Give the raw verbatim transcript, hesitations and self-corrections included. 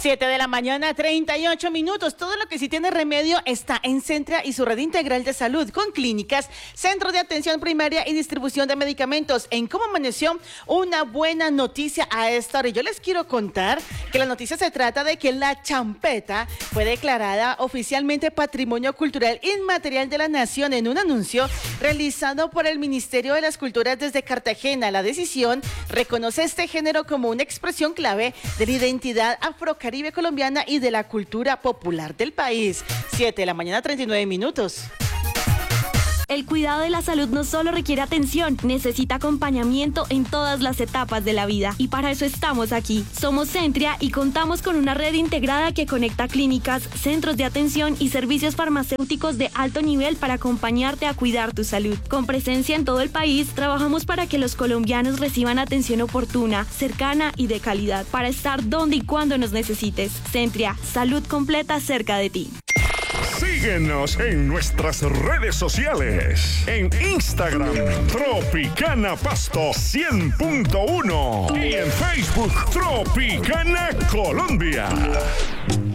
siete de la mañana, treinta y ocho minutos. Todo lo que sí tiene remedio está en Centria y su red integral de salud, con clínicas, centros de atención primaria y distribución de medicamentos. En Cómo Amaneció, una buena noticia a esta hora. Y yo les quiero contar que la noticia se trata de que la champeta fue declarada oficialmente Patrimonio Cultural Inmaterial de la Nación en un anuncio realizado por el Ministerio de las Culturas desde Cartagena. La decisión reconoce este género como una expresión clave de la identidad afrocaribe colombiana y de la cultura popular del país. siete de la mañana, treinta y nueve minutos. El cuidado de la salud no solo requiere atención, necesita acompañamiento en todas las etapas de la vida. Y para eso estamos aquí. Somos Centria y contamos con una red integrada que conecta clínicas, centros de atención y servicios farmacéuticos de alto nivel para acompañarte a cuidar tu salud. Con presencia en todo el país, trabajamos para que los colombianos reciban atención oportuna, cercana y de calidad, para estar donde y cuando nos necesites. Centria, salud completa cerca de ti. Síguenos en nuestras redes sociales. En Instagram, Tropicana Pasto cien punto uno. Y en Facebook, Tropicana Colombia.